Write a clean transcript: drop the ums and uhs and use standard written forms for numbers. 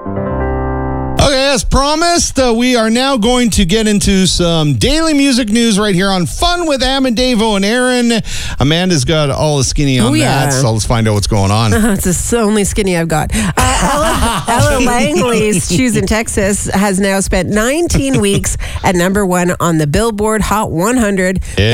Okay, as promised, we are now going to get into some daily music news right here on Fun with Amadavo and Aaron. Amanda's got all the skinny on that, so let's find out what's going on. It's the only skinny I've got. Ella Langley's Shoes in Texas has now spent 19 weeks at number 1 on the Billboard Hot 100.